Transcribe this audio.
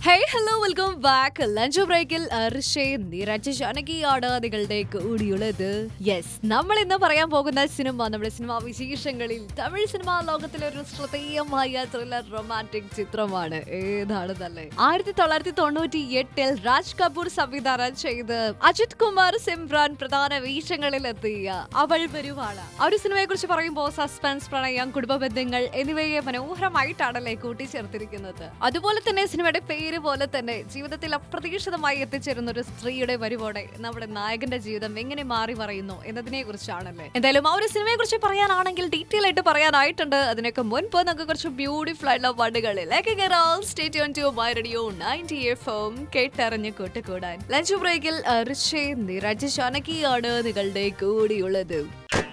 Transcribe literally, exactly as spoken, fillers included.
Hey hello welcome back lunch ബ്രേക്കിൽ ഋഷയും നിരഞ്ജ ജാനകിയാണ് നിങ്ങളുടെ കൂടിയുള്ളത്. Yes, നമ്മൾ ഇന്ന് പറയാൻ പോകുന്ന സിനിമ നമ്മുടെ സിനിമാ വിശേഷങ്ങളിൽ തമിഴ് സിനിമാ ലോകത്തിലെ ഒരു ശ്രദ്ധേയമായ ത്രില്ലർ റൊമാൻറ്റിക് ചിത്രമാണ്. ഏതാണെന്നല്ലേ? ആയിരത്തി തൊള്ളായിരത്തി തൊണ്ണൂറ്റി എട്ടിൽ രാജ് കപൂർ സംവിധാനം ചെയ്ത് അജിത് കുമാർ സിമ്രാൻ പ്രധാന വേഷങ്ങളിൽ എത്തിയ അവൾ വരുവാണ്. ആ ഒരു സിനിമയെ കുറിച്ച് പറയുമ്പോൾ സസ്പെൻസ്, പ്രണയം, കുടുംബ ബന്ധങ്ങൾ എന്നിവയെ മനോഹരമായിട്ടാണല്ലേ കൂട്ടിച്ചേർത്തിരിക്കുന്നത്. അതുപോലെ തന്നെ സിനിമയുടെ പേര് പോലെ തന്നെ ജീവിതത്തിൽ അപ്രതീക്ഷിതമായി എത്തിച്ചേരുന്ന ഒരു സ്ത്രീയുടെ വരവോടെ നമ്മുടെ നായകന്റെ ജീവിതം എങ്ങനെ മാറി മറയുന്നു എന്നതിനെ കുറിച്ചാണല്ലേ. എന്തായാലും ആ ഒരു സിനിമയെ കുറിച്ച് പറയാനാണെങ്കിൽ ഡീറ്റെയിൽ ആയിട്ട് പറയാനായിട്ടുണ്ട്. അതിനൊക്കെ മുൻപ് നമുക്ക് കുറച്ച് ബ്യൂട്ടിഫുൾ ആയിട്ടുള്ള പാട്ടുകളിലേക്ക് കേട്ടറിഞ്ഞ് കൂട്ടുകൂടാൻ ലഞ്ച് ബ്രേക്കിൽ ഋഷയും നിരഞ്ജ ജാനകിയാണ് നിങ്ങളുടെ കൂടിയുള്ളത്.